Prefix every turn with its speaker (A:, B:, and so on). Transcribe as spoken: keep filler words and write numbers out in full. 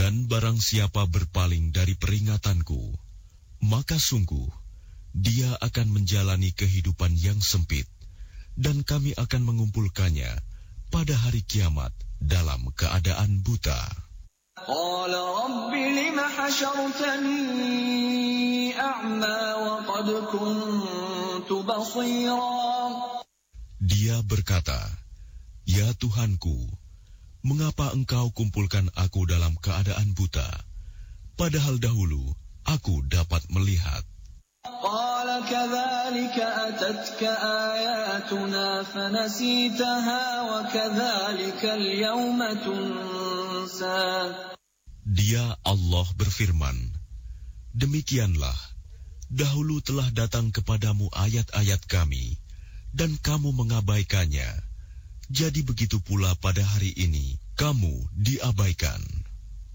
A: Dan barang siapa berpaling dari peringatanku, maka sungguh dia akan menjalani kehidupan yang sempit, dan kami akan mengumpulkannya pada hari kiamat dalam keadaan buta.
B: قال رب لم حشرتني أعمى وقد كنت بصيرا.
A: Dia berkata, "Ya Tuhanku, mengapa engkau kumpulkan aku dalam keadaan buta, padahal dahulu aku dapat melihat?"
B: قال كذلك أتتك آياتنا فنسيتها وكذلك اليوم تنسى.
A: Dia Allah berfirman, "Demikianlah, dahulu telah datang kepadamu ayat-ayat kami, dan kamu mengabaikannya. Jadi begitu pula pada hari ini, kamu diabaikan."